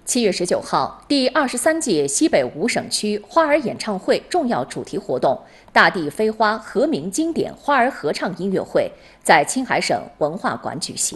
7月19号，第23届西北5省区花儿演唱会重要主题活动“大地飞花”和鸣经典花儿合唱音乐会在青海省文化馆举行。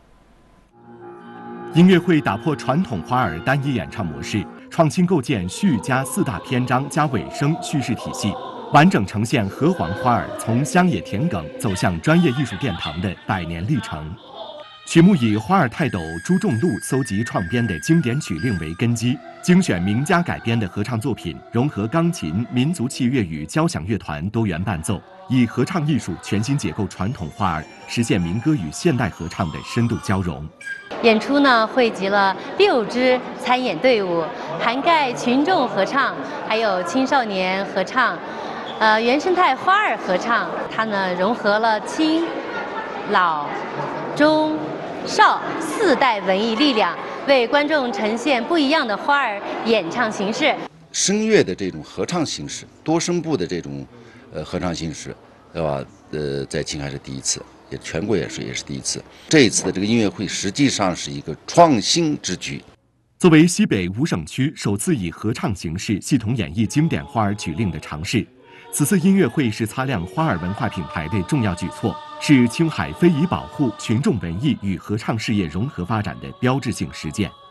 音乐会打破传统花儿单一演唱模式，创新构建序加4大篇章加尾声叙事体系，完整呈现河湟花儿从乡野田埂走向专业艺术殿堂的100年历程。曲目以花儿泰斗朱仲禄搜集创编的经典曲令为根基，精选名家改编的合唱作品，融合钢琴、民族器乐与交响乐团多元伴奏，以合唱艺术全新解构传统花儿，实现民歌与现代合唱的深度交融。 演出呢汇集了6支参演队伍，涵盖群众合唱，还有青少年合唱，原生态花儿合唱。它呢融合了青、老、中、少4代文艺力量，为观众呈现不一样的花儿演唱形式。 声乐的这种合唱形式，多声部的这种合唱形式，对吧？在青海是第一次。全国也是第一次。这一次的这个音乐会实际上是一个创新之举。 作为西北5省区首次以合唱形式系统演绎经典花儿曲令的尝试，此次音乐会是擦亮花儿文化品牌的重要举措，是青海非遗保护、群众文艺与合唱事业融合发展的标志性实践。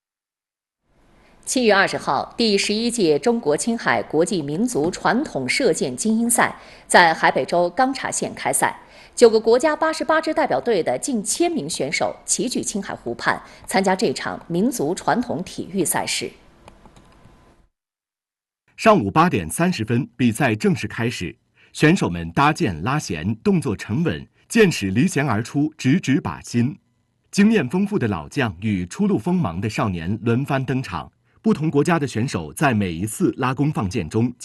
7月20号，第11届中国青海国际民族传统射箭精英赛在海北州钢察县开赛。9个国家88支代表队的近1000名选手齐聚青海湖畔，参加这场民族传统体育赛事。 上午8点30分，比赛正式开始。选手们搭箭拉弦，动作沉稳，箭矢离弦而出，直指靶心。经验丰富的老将与初露锋芒的少年轮番登场，不同国家的选手在每一次拉弓放箭中